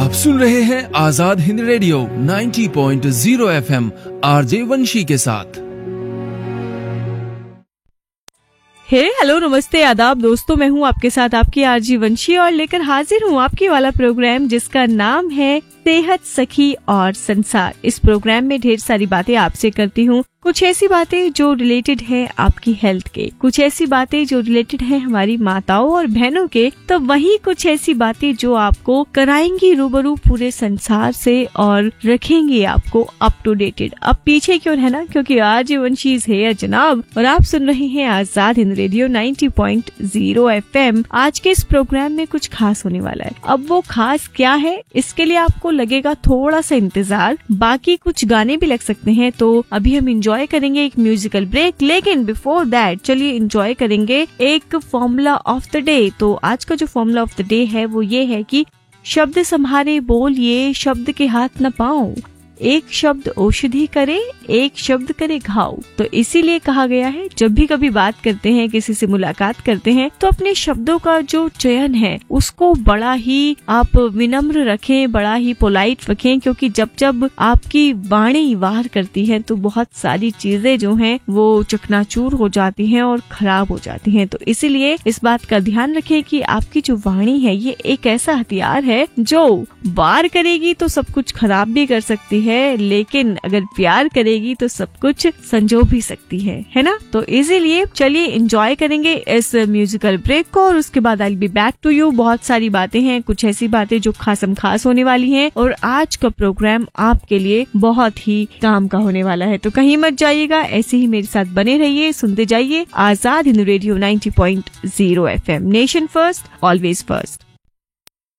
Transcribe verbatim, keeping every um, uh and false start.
आप सुन रहे हैं आजाद हिंद रेडियो नब्बे पॉइंट ज़ीरो एफएम आरजे वंशी के साथ। हे hey, हेलो नमस्ते आदाब दोस्तों, मैं हूँ आपके साथ आपकी आरजी वंशी और लेकर हाजिर हूँ आपकी वाला प्रोग्राम जिसका नाम है सेहत सखी और संसार। इस प्रोग्राम में ढेर सारी बातें आपसे करती हूँ, कुछ ऐसी बातें जो रिलेटेड है आपकी हेल्थ के, कुछ ऐसी बातें जो रिलेटेड है हमारी माताओं और बहनों के, तो वही कुछ ऐसी बातें जो आपको कराएंगी रूबरू पूरे संसार से और रखेंगी आपको अप टू डेटेड। अब पीछे क्यों रहना, क्योंकि आज वंशी है जनाब और आप सुन रहे हैं आजाद हिंद रेडियो नब्बे पॉइंट ज़ीरो एफएम। आज के इस प्रोग्राम में कुछ खास होने वाला है। अब वो खास क्या है, इसके लिए आपको लगेगा थोड़ा सा इंतजार, बाकी कुछ गाने भी लग सकते हैं। तो अभी हम इंजॉय करेंगे एक म्यूजिकल ब्रेक, लेकिन बिफोर दैट चलिए इंजॉय करेंगे एक फॉर्मूला ऑफ द डे। तो आज का जो फॉर्मूला ऑफ द डे है वो ये है कि शब्द संभारे बोलिए, शब्द के हाथ न पाओ, एक शब्द औषधि करे, एक शब्द करे घाव। तो इसीलिए कहा गया है जब भी कभी बात करते हैं, किसी से मुलाकात करते हैं, तो अपने शब्दों का जो चयन है उसको बड़ा ही आप विनम्र रखें, बड़ा ही पोलाइट रखें, क्योंकि जब जब आपकी वाणी वार करती है तो बहुत सारी चीजें जो हैं वो चकनाचूर हो जाती हैं और खराब हो जाती हैं। तो इसीलिए इस बात का ध्यान रखें कि आपकी जो वाणी है ये एक ऐसा हथियार है जो वार करेगी तो सब कुछ खराब भी कर सकती है है, लेकिन अगर प्यार करेगी तो सब कुछ संजो भी सकती है, है ना। तो इसीलिए चलिए एंजॉय करेंगे इस म्यूजिकल ब्रेक को और उसके बाद I will be back to you. बहुत सारी बातें हैं, कुछ ऐसी बातें जो खासम खास होने वाली हैं और आज का प्रोग्राम आपके लिए बहुत ही काम का होने वाला है। तो कहीं मत जाइएगा, ऐसे ही मेरे साथ बने रहिए, सुनते जाइए आजाद हिंद रेडियो नब्बे point zero FM. Nation first, always first.